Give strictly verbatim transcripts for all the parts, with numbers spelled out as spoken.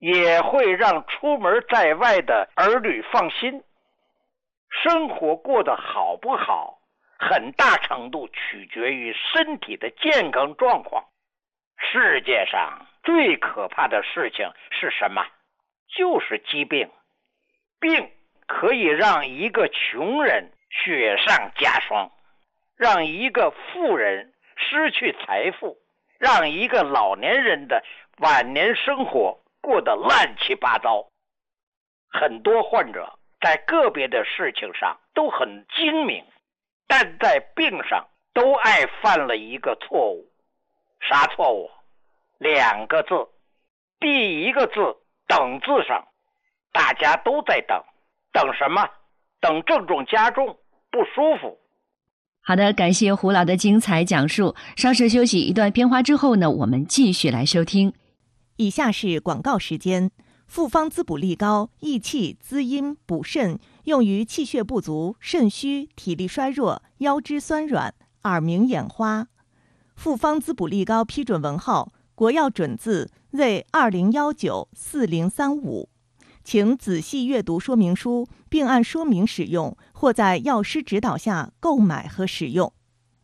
也会让出门在外的儿女放心。生活过得好不好，很大程度取决于身体的健康状况。世界上最可怕的事情是什么？就是疾病。病可以让一个穷人雪上加霜，让一个富人失去财富，让一个老年人的晚年生活过得乱七八糟。很多患者在个别的事情上都很精明，但在病上都爱犯了一个错误。啥错误？两个字。第一个字等字上，大家都在等。等什么？等症状加重，不舒服。 好的，感谢胡老的精彩讲述。稍事休息一段片花之后呢，我们继续来收听。 以下是广告时间。复方滋补力高，益气滋阴补肾，用于气血不足、肾虚、体力衰弱、腰肢酸软、耳鸣眼花。复方滋补力高批准文号国药准字 Z 二零一九四零三五，请仔细阅读说明书，并按说明使用，或在药师指导下购买和使用。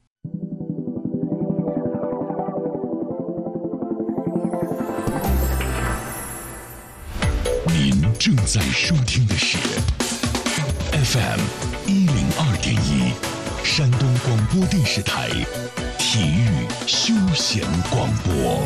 您正在收听的是 F M 一零二点一，山东广播电视台体育休闲广播。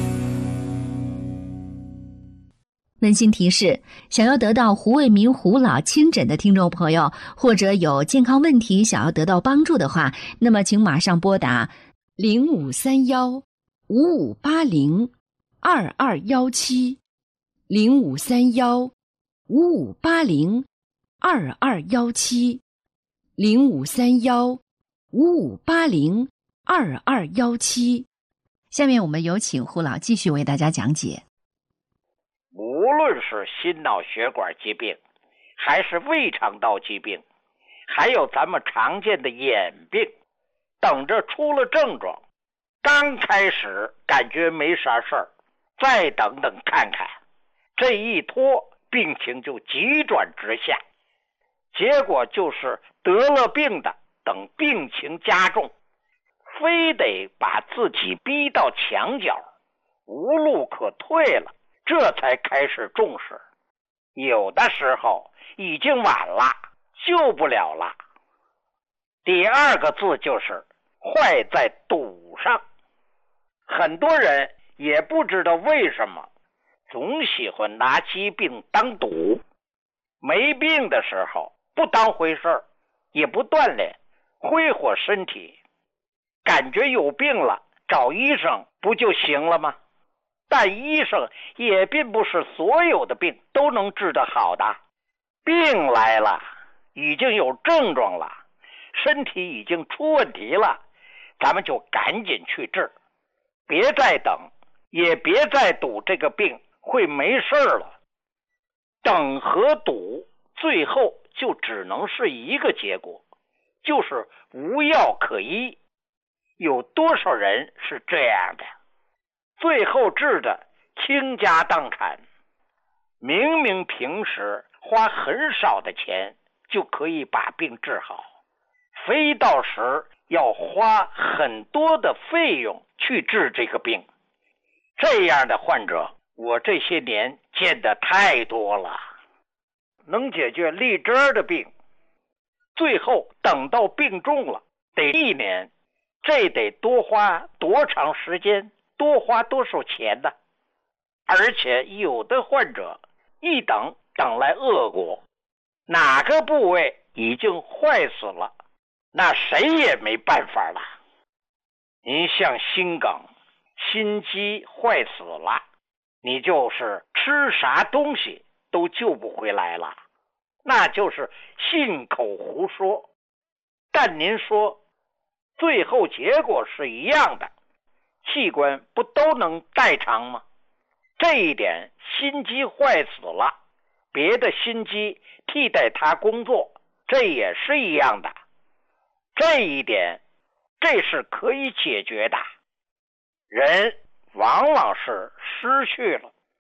温馨提示：想要得到胡卫民胡老亲诊的听众朋友，或者有健康问题想要得到帮助的话，那么请马上拨打零五三幺五五八零二二幺七零五三幺五五八零二二幺七零五三幺五五八零二二幺七。下面我们有请胡老继续为大家讲解。 无论是心脑血管疾病，还是胃肠道疾病，还有咱们常见的眼病，等着出了症状，刚开始感觉没啥事儿，再等等看看，这一拖病情就急转直下，结果就是得了病的等病情加重，非得把自己逼到墙角，无路可退了，这才开始重视。有的时候已经晚了，救不了了。第二个字就是坏在赌上。很多人也不知道为什么总喜欢拿疾病当赌，没病的时候不当回事儿，也不锻炼挥霍身体，感觉有病了找医生不就行了吗？但医生也并不是所有的病都能治得好的。病来了，已经有症状了，身体已经出问题了，咱们就赶紧去治，别再等，也别再赌这个病会没事了。等和赌最后就只能是一个结果，就是无药可医。有多少人是这样的？最后治的倾家荡产，明明平时花很少的钱就可以把病治好，非到时要花很多的费用去治这个病。这样的患者我这些年见得太多了。能解决立针的病，最后等到病重了得一年，这得多花多长时间，多花多少钱呢？而且有的患者一等等来恶果，哪个部位已经坏死了，那谁也没办法了。您像心梗、心肌坏死了，你就是吃啥东西都救不回来了，那就是信口胡说。但您说最后结果是一样的，器官不都能代偿吗？这一点心肌坏死了，别的心肌替代它工作，这也是一样的。这一点这是可以解决的。人往往是失去了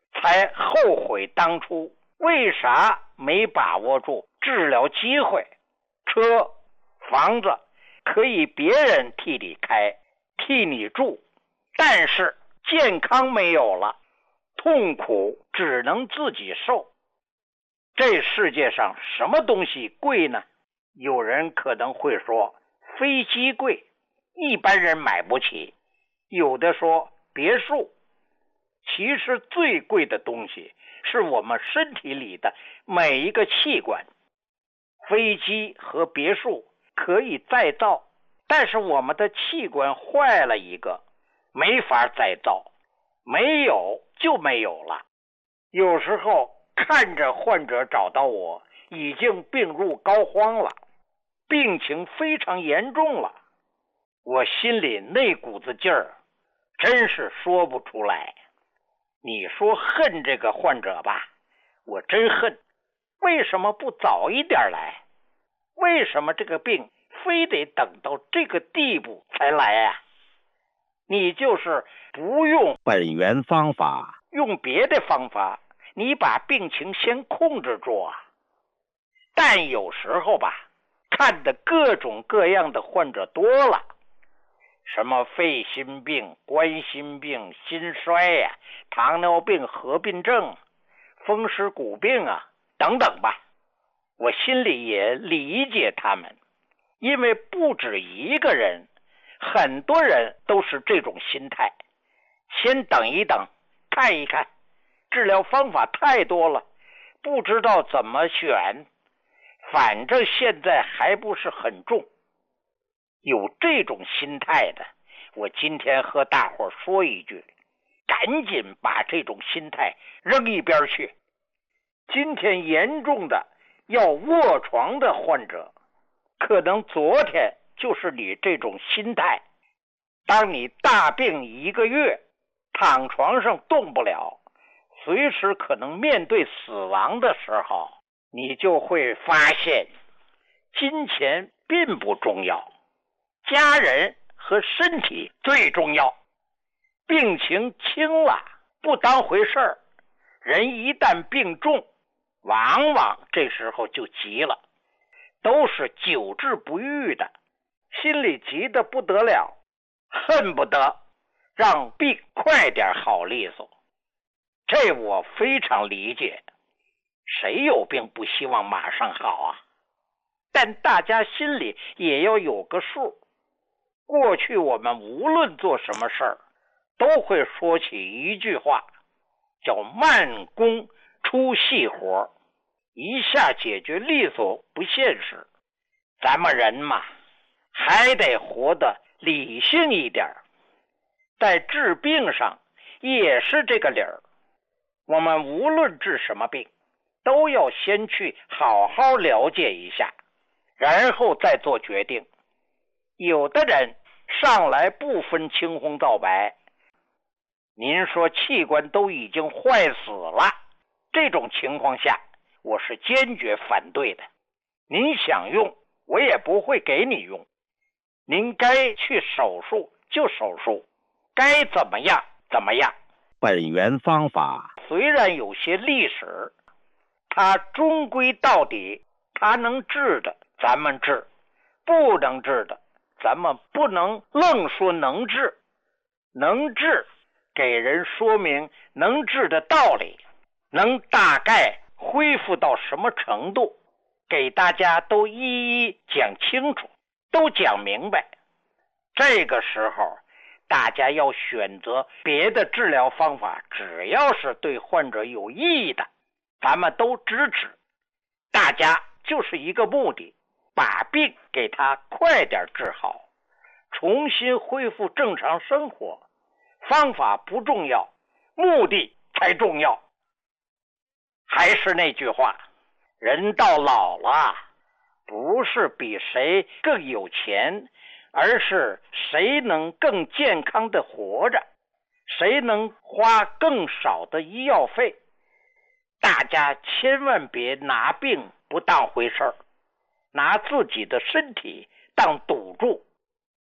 才后悔当初为啥没把握住治疗机会。车房子可以别人替你开替你住，但是健康没有了，痛苦只能自己受。这世界上什么东西贵呢？有人可能会说飞机贵，一般人买不起。有的说别墅。其实最贵的东西是我们身体里的每一个器官。飞机和别墅可以再造，但是我们的器官坏了一个，没法再造，没有就没有了。有时候看着患者找到我，已经病入膏肓了，病情非常严重了，我心里那股子劲儿真是说不出来。你说恨这个患者吧，我真恨，为什么不早一点来？为什么这个病非得等到这个地步才来啊？你就是不用本源方法，用别的方法，你把病情先控制住啊。但有时候吧，看的各种各样的患者多了，什么肺心病、冠心病、心衰呀、啊、糖尿病合并症、风湿骨病啊等等吧，我心里也理解他们，因为不止一个人，很多人都是这种心态。先等一等，看一看，治疗方法太多了，不知道怎么选，反正现在还不是很重。有这种心态的，我今天和大伙说一句，赶紧把这种心态扔一边去。今天严重的要卧床的患者，可能昨天就是你这种心态。当你大病一个月，躺床上动不了，随时可能面对死亡的时候，你就会发现金钱并不重要，家人和身体最重要。病情轻了不当回事儿，人一旦病重，往往这时候就急了，都是久治不愈的，心里急得不得了，恨不得让病快点好利索。这我非常理解，谁有病不希望马上好啊？但大家心里也要有个数。过去我们无论做什么事儿，都会说起一句话，叫慢工出细活，一下解决利索不现实。咱们人嘛，还得活得理性一点，在治病上也是这个理儿。我们无论治什么病，都要先去好好了解一下，然后再做决定。有的人上来不分青红皂白，您说器官都已经坏死了，这种情况下我是坚决反对的。您想用，我也不会给你用。您该去手术就手术，该怎么样怎么样。本源方法虽然有些历史，它终归到底，它能治的咱们治，不能治的咱们不能愣说能治。能治给人说明能治的道理，能大概恢复到什么程度，给大家都一一讲清楚，都讲明白。这个时候大家要选择别的治疗方法，只要是对患者有意义的，咱们都支持。大家就是一个目的，把病给他快点治好，重新恢复正常生活。方法不重要，目的才重要。还是那句话，人到老了，不是比谁更有钱，而是谁能更健康的活着，谁能花更少的医药费。大家千万别拿病不当回事儿，拿自己的身体当赌注。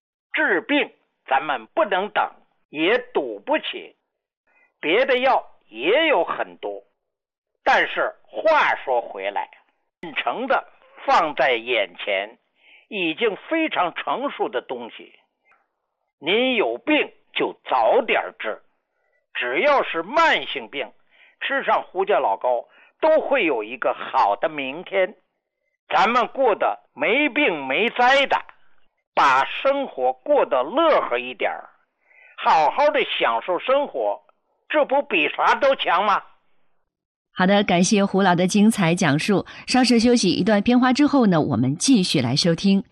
治病咱们不能等，也赌不起。别的药也有很多。但是话说回来，真诚的放在眼前，已经非常成熟的东西，您有病就早点治。只要是慢性病，吃上胡椒老膏都会有一个好的明天。咱们过得没病没灾的，把生活过得乐呵一点，好好的享受生活，这不比啥都强吗？ 好的，感谢胡老的精彩讲述。稍事休息一段片花之后呢，我们继续来收听。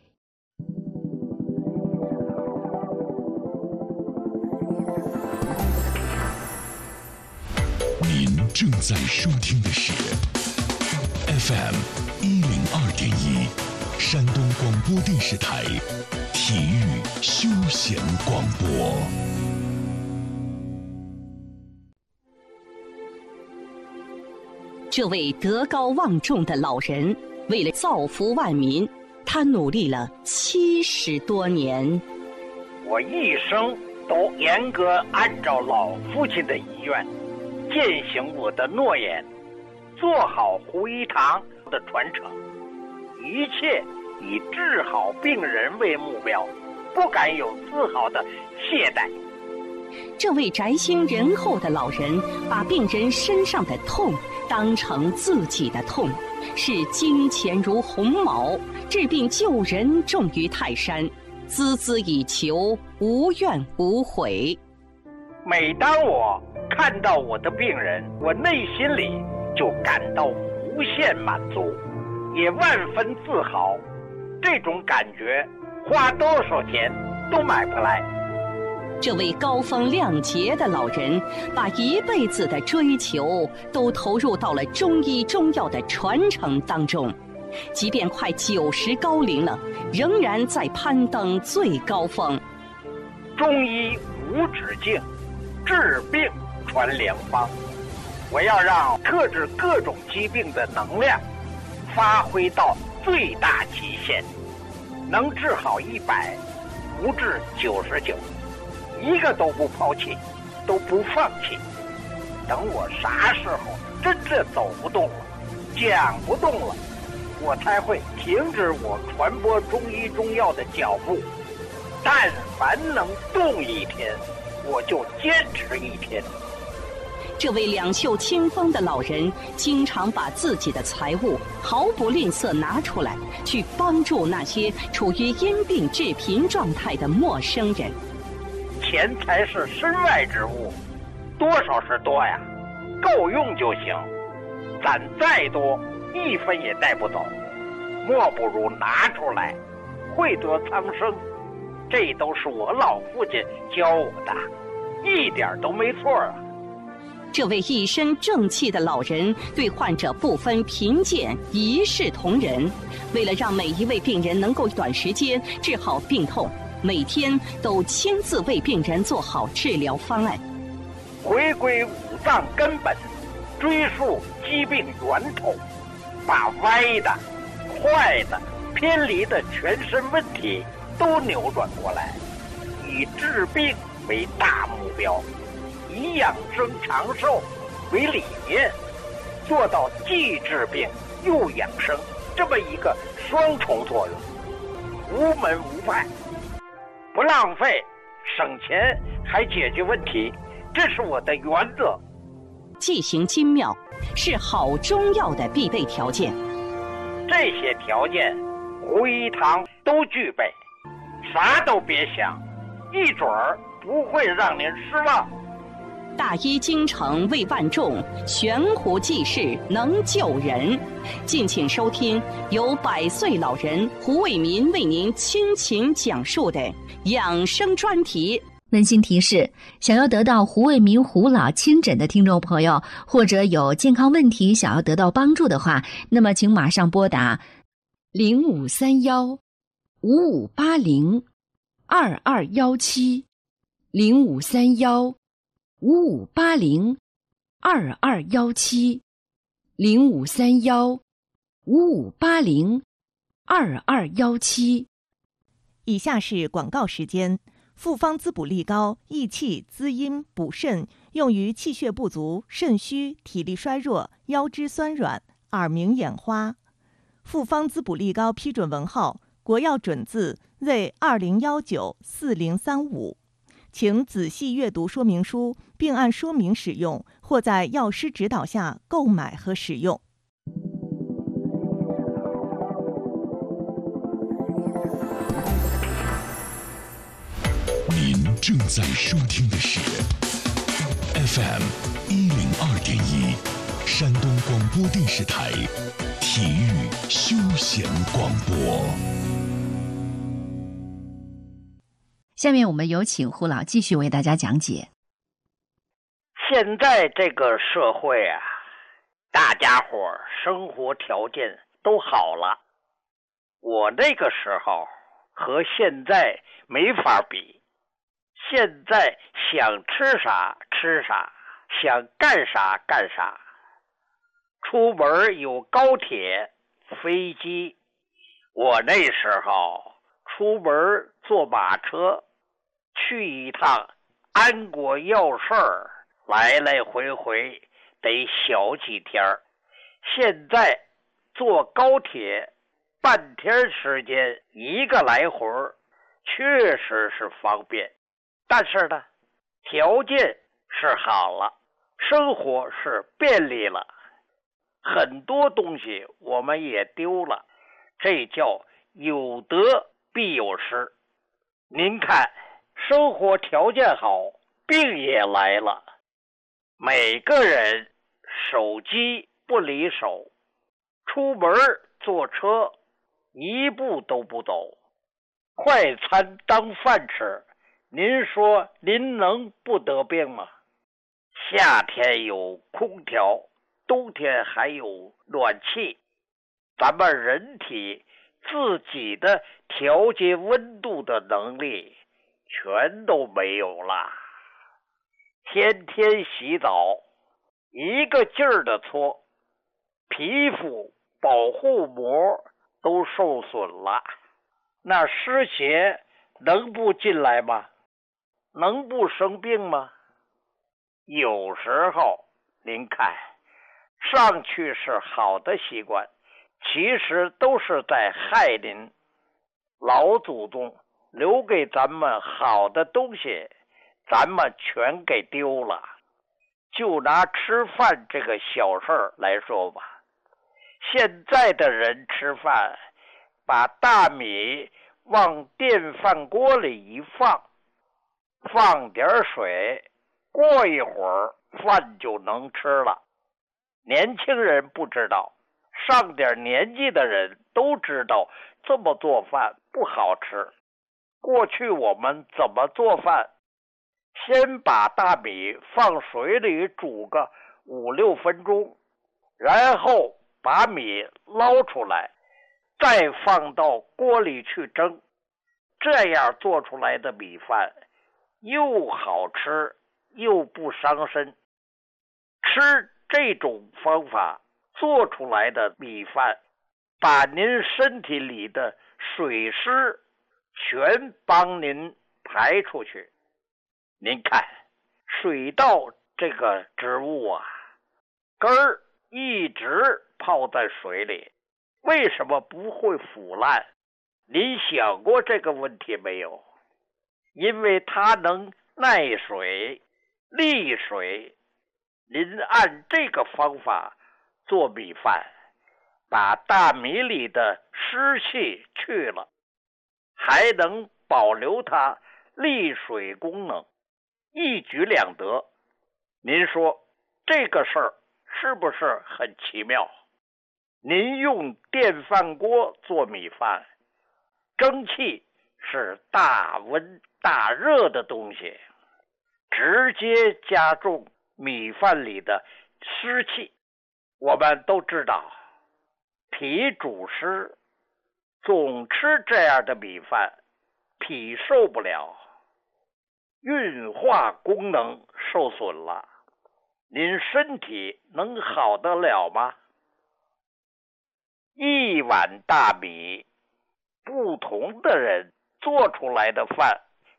您正在收听的是 F M 一零二点一山东广播电视台体育休闲广播。 这位德高望重的老人，为了造福万民，他努力了七十多年。 我一生都严格按照老父亲的遗愿，践行我的诺言，做好胡一堂的传承，一切以治好病人为目标，不敢有丝毫的懈怠。 这位宅心仁厚的老人，把病人身上的痛当成自己的痛，视金钱如鸿毛，治病救人重于泰山，孜孜以求，无怨无悔。 每当我看到我的病人，我内心里就感到无限满足，也万分自豪。这种感觉花多少钱都买不来。 这位高风亮节的老人，把一辈子的追求都投入到了中医中药的传承当中，即便快九十高龄了，仍然在攀登最高峰。 中医无止境，治病传良方。我要让克制各种疾病的能量发挥到最大极限，能治好一百，不治九十九。一个都不抛弃，都不放弃。等我啥时候真正走不动了，讲不动了，我才会停止我传播中医中药的脚步。但凡能动一天，我就坚持一天。 这位两袖清风的老人，经常把自己的财物毫不吝啬拿出来，去帮助那些处于因病致贫状态的陌生人。 钱财是身外之物，多少是多呀，够用就行。攒再多，一分也带不走。莫不如拿出来，惠泽苍生。这都是我老父亲教我的，一点都没错啊。 这位一身正气的老人，对患者不分贫贱，一视同仁。为了让每一位病人能够短时间治好病痛，每天都亲自为病人做好治疗方案， 回归五脏根本，追溯疾病源头，把歪的、坏的、偏离的全身问题都扭转过来，以治病为大目标，以养生长寿为理念，做到既治病又养生这么一个双重作用，无门无派。不浪费，省钱还解决问题，这是我的原则。 剂型精妙是好中药的必备条件， 这些条件胡一堂都具备，啥都别想，一准儿不会让您失望。 大医精诚为万众，悬壶济世能救人。敬请收听由百岁老人胡卫民为您倾情讲述的养生专题。 温馨提示：想要得到胡卫民胡老亲诊的听众朋友，或者有健康问题想要得到帮助的话，那么请马上拨打零五三幺五五八零二二幺七零五三幺五五八零二二幺七零五三幺五五八零二二幺七。 以下是广告时间。 复方滋补力高，益气滋阴补肾，用于气血不足、肾虚、体力衰弱、腰肢酸软、耳鸣眼花。复方滋补力高批准文号：国药准字 Z 二零一九四零三五。请仔细阅读说明书，并按说明使用，或在药师指导下购买和使用。 您正在收听的是 F M 一零二点一，山东广播电视台体育休闲广播。 下面我们有请胡老继续为大家讲解。 现在这个社会啊，大家伙生活条件都好了，我那个时候和现在没法比。现在想吃啥吃啥，想干啥干啥，出门有高铁、飞机。我那时候出门坐马车，去一趟安国要事儿，来来回回得小几天。现在坐高铁半天时间，一个来回，确实是方便。但是呢，条件是好了，生活是便利了，很多东西我们也丢了，这叫有得必有失。您看，生活条件好，病也来了。每个人手机不离手，出门坐车一步都不走，快餐当饭吃，您说您能不得病吗？夏天有空调，冬天还有暖气，咱们人体自己的调节温度的能力全都没有了。天天洗澡，一个劲儿的搓，皮肤保护膜都受损了，那湿邪能不进来吗？能不生病吗？有时候您看上去是好的习惯，其实都是在害您。老祖宗留给咱们好的东西，咱们全给丢了。就拿吃饭这个小事儿来说吧，现在的人吃饭，把大米往电饭锅里一放，放点水，过一会儿饭就能吃了。年轻人不知道，上点年纪的人都知道这么做饭不好吃。过去我们怎么做饭？先把大米放水里煮个五六分钟，然后把米捞出来，再放到锅里去蒸。这样做出来的米饭又好吃又不伤身。吃这种方法做出来的米饭，把您身体里的水湿全帮您排出去。您看，水稻这个植物啊，根儿一直泡在水里，为什么不会腐烂？您想过这个问题没有？因为它能耐水、利水。您按这个方法做米饭，把大米里的湿气去了，还能保留它利水功能，一举两得。您说这个事儿是不是很奇妙？您用电饭锅做米饭，蒸汽是大温大热的东西，直接加重米饭里的湿气。我们都知道，脾主湿，总吃这样的米饭，脾受不了，运化功能受损了，您身体能好得了吗？一碗大米，不同的人做出来的饭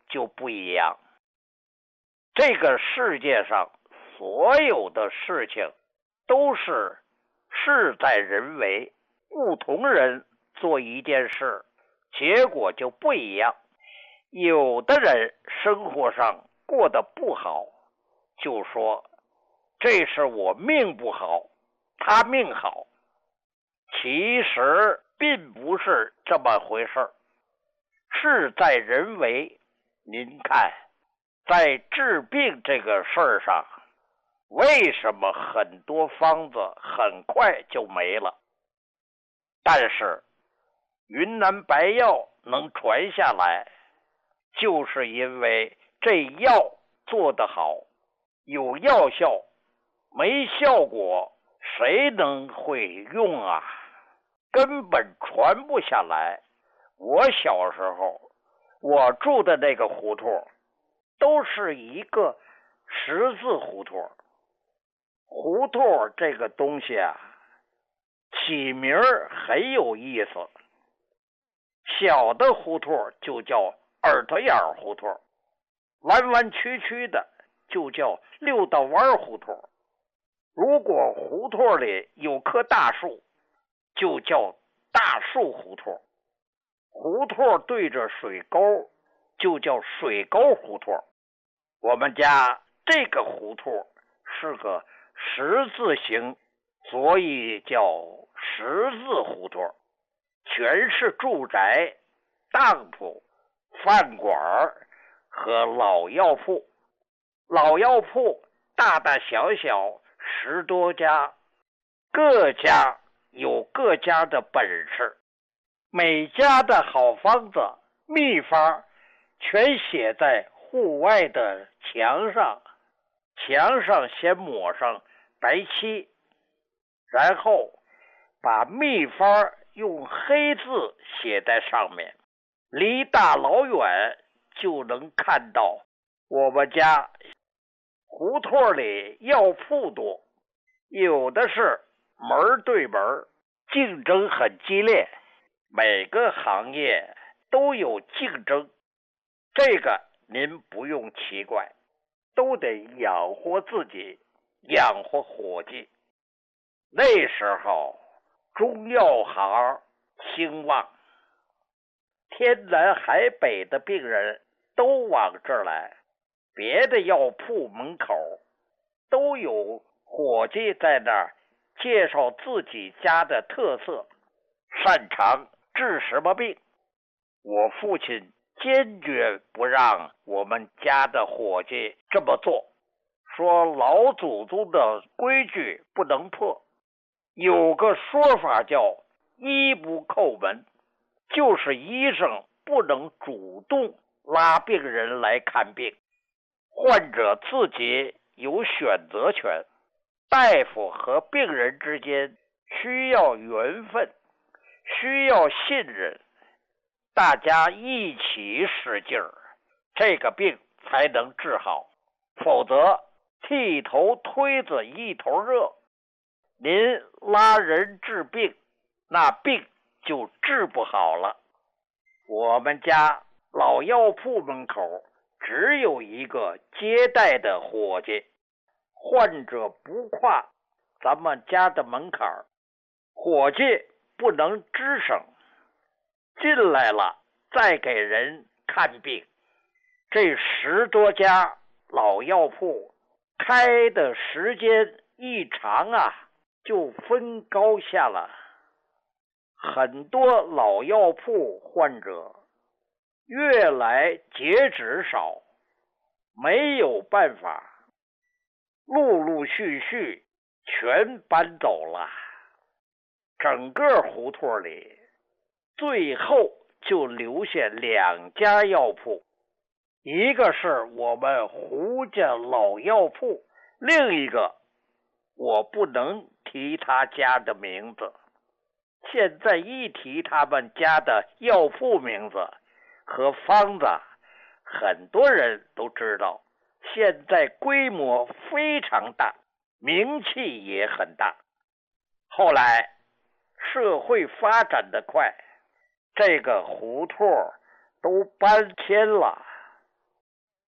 就不一样。这个世界上所有的事情都是事在人为，不同人做一件事，结果就不一样。有的人生活上过得不好，就说这是我命不好，他命好。其实并不是这么回事，事在人为。您看，在治病这个事儿上，为什么很多方子很快就没了？但是云南白药能传下来，就是因为这药做得好，有药效，没效果谁能会用啊？根本传不下来。我小时候我住的那个胡同都是一个十字胡同。胡同这个东西啊，起名很有意思。小的胡同就叫耳朵眼胡同，弯弯曲曲的就叫六道弯胡同。如果胡同里有棵大树，就叫大树胡同。胡同对着水沟，就叫水沟胡同。我们家这个胡同是个十字形，所以叫十字胡同，全是住宅、当铺、饭馆和老药铺。老药铺大大小小十多家，各家有各家的本事，每家的好方子秘方全写在户外的墙上，墙上先抹上白漆，然后把秘方用黑字写在上面，离大老远就能看到。我们家胡同里药铺多，有的是门对门，竞争很激烈，每个行业都有竞争，这个您不用奇怪，都得养活自己，养活伙计。那时候中药行兴旺，天南海北的病人都往这儿来，别的药铺门口都有伙计在那儿介绍自己家的特色，擅长治什么病。我父亲坚决不让我们家的伙计这么做，说老祖宗的规矩不能破。有个说法叫医不叩门，就是医生不能主动拉病人来看病，患者自己有选择权。大夫和病人之间需要缘分，需要信任，大家一起使劲儿，这个病才能治好，否则剃头推子一头热，您拉人治病，那病就治不好了。我们家老药铺门口只有一个接待的伙计，患者不跨咱们家的门槛，伙计不能吱声，进来了再给人看病。这十多家老药铺开的时间一长啊，就分高下了。很多老药铺患者越来截止少，没有办法，陆陆续续全搬走了。整个胡同里最后就留下两家药铺，一个是我们胡家老药铺，另一个我不能提他家的名字。现在一提他们家的药铺名字和方子，很多人都知道。现在规模非常大，名气也很大。后来社会发展的快，这个胡同都搬迁了，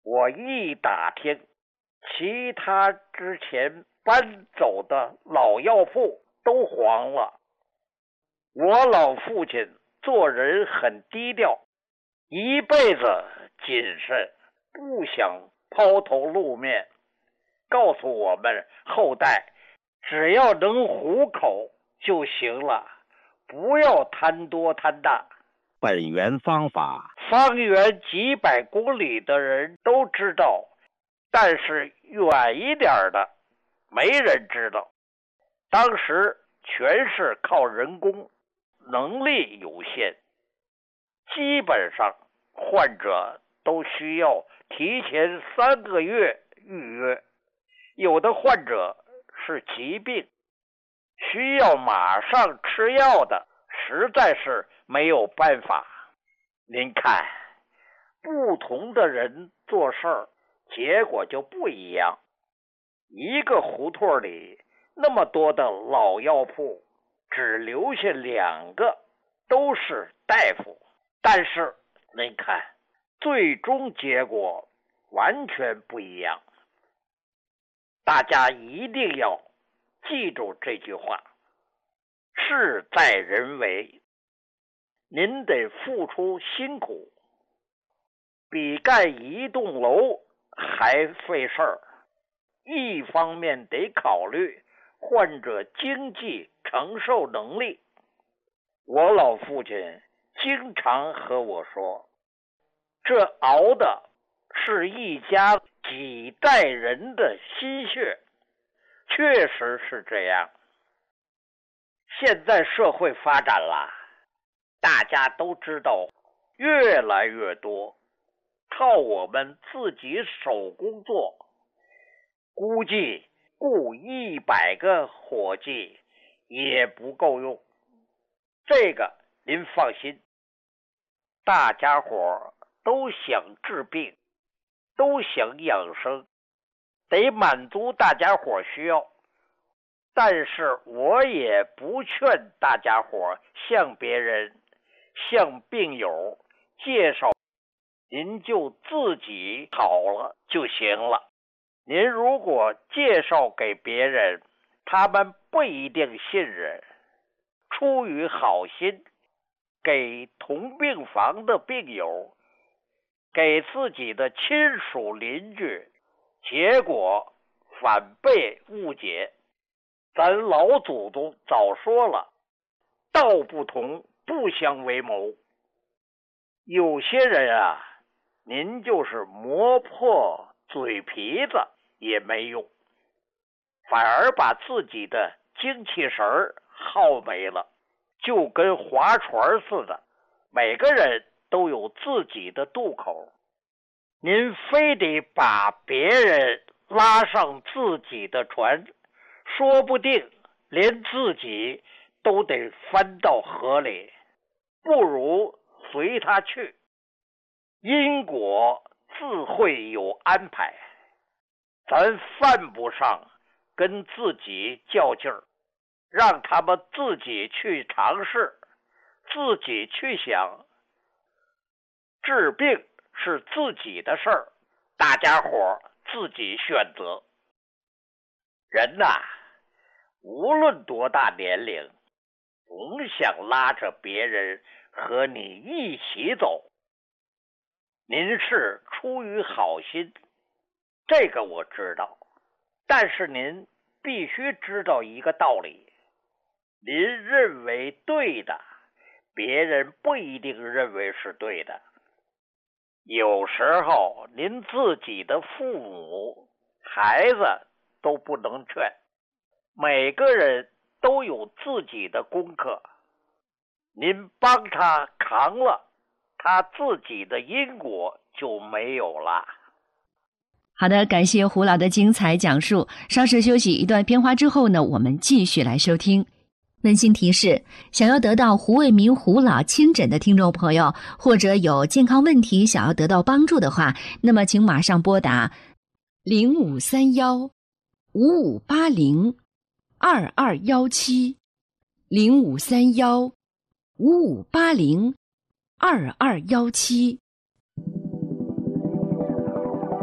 我一打听，其他之前搬走的老药铺都黄了。我老父亲做人很低调，一辈子谨慎，不想抛头露面，告诉我们后代只要能糊口就行了，不要贪多贪大。 本源方法方圆几百公里的人都知道，但是远一点的没人知道。当时全是靠人工，能力有限，基本上患者都需要提前三个月预约。有的患者是疾病，需要马上吃药的，实在是没有办法。您看，不同的人做事儿，结果就不一样。一个胡同里那么多的老药铺，只留下两个都是大夫，但是您看，最终结果完全不一样。大家一定要记住这句话，事在人为。您得付出辛苦，比盖一栋楼还费事儿。一方面得考虑患者经济承受能力。我老父亲经常和我说，这熬的是一家几代人的心血，确实是这样。现在社会发展了，大家都知道，越来越多靠我们自己手工做，估计雇一百个伙计也不够用。这个您放心，大家伙都想治病，都想养生，得满足大家伙需要。但是我也不劝大家伙向别人向病友介绍，您就自己好了就行了。您如果介绍给别人，他们不一定信任。出于好心，给同病房的病友，给自己的亲属邻居，结果反被误解。咱老祖宗早说了，道不同不相为谋。有些人啊，您就是磨破嘴皮子也没用，反而把自己的精气神儿耗没了，就跟划船似的，每个人都有自己的渡口。您非得把别人拉上自己的船，说不定连自己都得翻到河里，不如随他去。因果自会有安排，咱犯不上跟自己较劲儿，让他们自己去尝试，自己去想。治病是自己的事儿，大家伙自己选择。人呐，无论多大年龄，总想拉着别人和你一起走。您是出于好心，这个我知道，但是您必须知道一个道理，您认为对的，别人不一定认为是对的。有时候您自己的父母、孩子都不能劝，每个人都有自己的功课，您帮他扛了，他自己的因果就没有了。 好的，感谢胡老的精彩讲述。稍事休息一段片花之后呢，我们继续来收听。温馨提示，想要得到胡卫民胡老亲诊的听众朋友，或者有健康问题想要得到帮助的话，那么请马上拨打零五三幺五五八零二二幺七零五三幺五五八零二二幺七。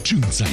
正在